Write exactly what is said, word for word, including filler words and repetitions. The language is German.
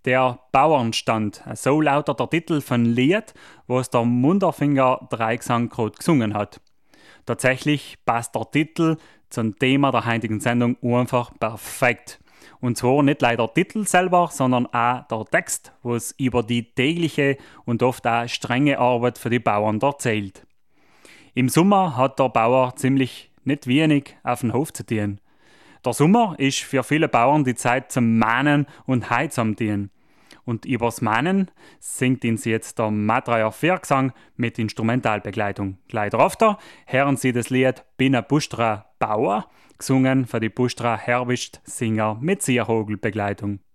Der Bauernstand, so lautet der Titel von Lied, was der Munderfinger Dreigesang gerade gesungen hat. Tatsächlich passt der Titel zum Thema der heutigen Sendung einfach perfekt. Und zwar nicht leider der Titel selber, sondern auch der Text, was über die tägliche und oft auch strenge Arbeit für die Bauern erzählt. Im Sommer hat der Bauer ziemlich nicht wenig auf den Hof zu tun. Der Sommer ist für viele Bauern die Zeit zum Mahnen und Heizam dienen. Und übers Mahnen singt ihn sie jetzt der Madreier Viergesang mit Instrumentalbegleitung. Gleich darauf hören sie das Lied Bin a Bustra Bauer, gesungen für die Bustra Herbst Singer mit Sierhogelbegleitung.